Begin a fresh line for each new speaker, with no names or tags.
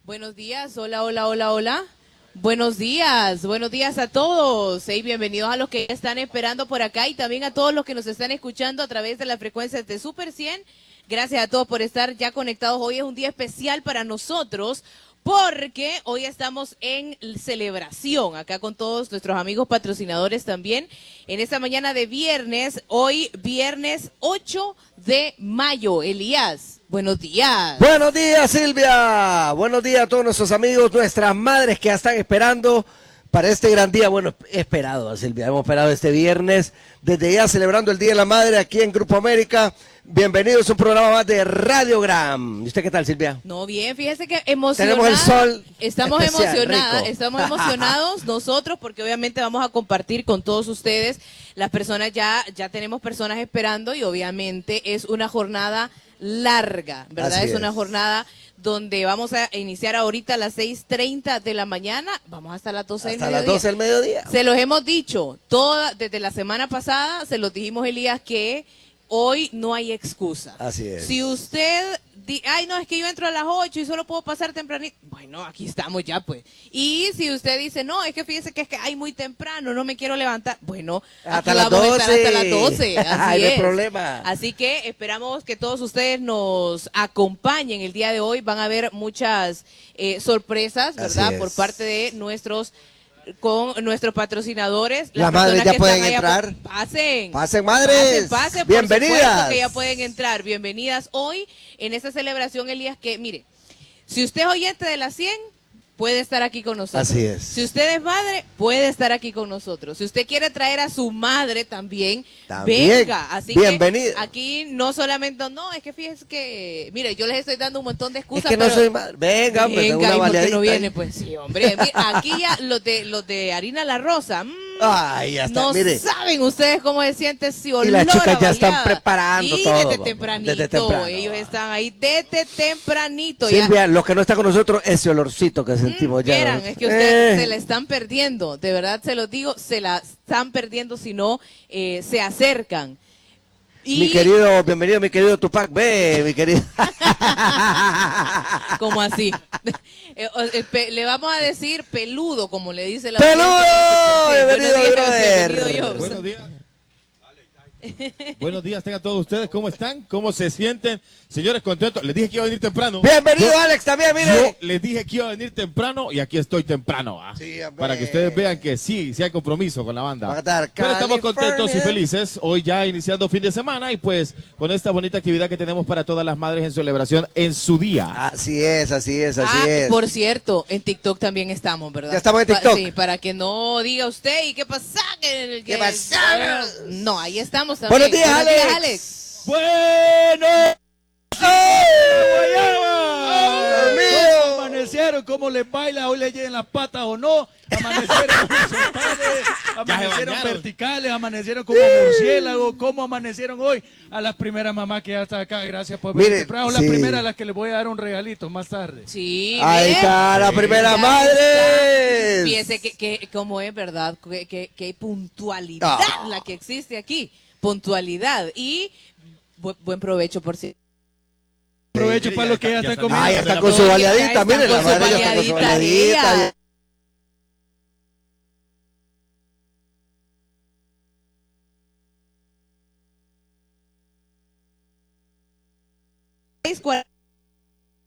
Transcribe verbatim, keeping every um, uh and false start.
Buenos días, hola, hola, hola, hola. Buenos días, buenos días a todos. Hey, bienvenidos a los que están esperando por acá y también a todos los que nos están escuchando a través de las frecuencias de Super cien. Gracias a todos por estar ya conectados. Hoy es un día especial para nosotros porque hoy estamos en celebración acá con todos nuestros amigos patrocinadores también. En esta mañana de viernes, hoy viernes ocho de mayo. Elías, buenos días.
Buenos días, Silvia. Buenos días a todos nuestros amigos, nuestras madres que ya están esperando para este gran día. Bueno, esperado, Silvia. Hemos esperado este viernes, desde ya celebrando el Día de la Madre aquí en Grupo América. Bienvenidos a un programa más de Radiogram. ¿Y usted qué tal, Silvia?
No, bien, fíjese que emocionada.
Tenemos el sol.
Estamos
especial,
emocionadas,
rico.
estamos emocionados nosotros porque obviamente vamos a compartir con todos ustedes. Las personas ya, ya tenemos personas esperando y obviamente es una jornada larga, ¿verdad?
Así
Es una
es.
jornada donde vamos a iniciar ahorita a las seis treinta de la mañana, vamos hasta las doce del
Hasta
mediodía.
las doce del mediodía.
Se los hemos dicho, toda, desde la semana pasada, se los dijimos, Elías, que hoy no hay excusa.
Así es.
Si usted, di, ay no, es que yo entro a las ocho y solo puedo pasar tempranito. Bueno, aquí estamos ya pues. Y si usted dice, no, es que fíjese que es que hay muy temprano, no me quiero levantar. Bueno,
Hasta
aquí
las
vamos a estar
doce.
hasta las doce. Así
No hay
es.
problema.
Así que esperamos que todos ustedes nos acompañen el día de hoy. Van a haber muchas eh, sorpresas, ¿verdad? Por parte de nuestros con nuestros patrocinadores.
Las madres ya pueden
allá,
entrar.
Pasen.
Pasen, madres.
Pasen, pasen.
Bienvenidas.
Que ya pueden entrar. Bienvenidas hoy en esta celebración, Elías, que mire, si usted es oyente de la cien, puede estar aquí con nosotros.
Así es.
Si usted es madre, puede estar aquí con nosotros. Si usted quiere traer a su madre también,
También.
venga. Así
Bienvenida.
que aquí no solamente, no, es que fíjese que, mire, yo les estoy dando un montón de excusas.
Es que no
pero,
soy madre. Venga, hombre,
venga,
una
¿y por qué
baleadita
no viene?
ahí.
Pues sí, hombre. Mira, aquí ya los de, los de Harina La Rosa, mmm,
Ay, ya está,
no
mire.
saben ustedes cómo se siente ese olor
Y las chicas
a
ya están
baleada.
preparando
y
todo,
desde
vamos,
tempranito,
desde temprano.
ellos están ahí desde tempranito. ya.
Silvia, lo que no está con nosotros, ese olorcito que sentimos
Mm,
ya.
vieran,
¿no?
es que ustedes
Eh.
se la están perdiendo, de verdad se los digo, se la están perdiendo si no eh, se acercan. Y
Mi querido, bienvenido mi querido Tupac, ve, mi querido.
como así. Eh, eh, pe- le vamos a decir peludo, como le dice la
¡Peludo!
audiencia. Sí,
Bienvenido,
buenos días,
brother.
bienvenido, Jobs.
Buenos días. Buenos días, tengan todos ustedes. ¿Cómo están? ¿Cómo se sienten? Señores, contentos. Les dije que iba a venir temprano.
Bienvenido,
Yo-
Alex, también, mire.
Yo les dije que iba a venir temprano y aquí estoy temprano. ¿ah?
Sí, hombre.
Para que ustedes vean que sí, sí hay compromiso con la banda.
Va a estar
Pero estamos contentos y
California.
felices. Hoy ya iniciando fin de semana y pues con esta bonita actividad que tenemos para todas las madres en celebración en su día.
Así es, así es, así
Ah,
es.
por cierto, en TikTok también estamos, ¿verdad?
Ya estamos en
Pa-
TikTok.
sí, para que no diga usted, ¿y qué pasa? Que-
¿Qué
que-
pasa?
No, ahí estamos también.
Buenos días, Alex.
Alex.
Bueno.
Dios mío.
¿Cómo amanecieron? ¿Cómo les baila? ¿Hoy les llegan las patas o no? Amanecieron horizontales, amanecieron
bañaron.
verticales, amanecieron como murciélagos. ¿Cómo amanecieron hoy? A las primeras mamás que ya están acá, gracias por venir
Mire,
temprano. Las
sí.
primeras a las que les voy a dar un regalito más tarde.
Sí,
Ahí
bien.
está la primera
Ya
madre.
está. Fíjese que, que como es verdad, que, que, que hay puntualidad
Ah.
la que existe aquí. Puntualidad. Y bu- buen provecho por si.
Aprovecho
Sí,
para
ya
los que ya
está- ya
están
está-
comiendo.
Ah, ya está
Ya
con su
está
baleadita,
con
mire, la
su
madre ya está con su
baleadita,
baleadita.
ella. seis cuarenta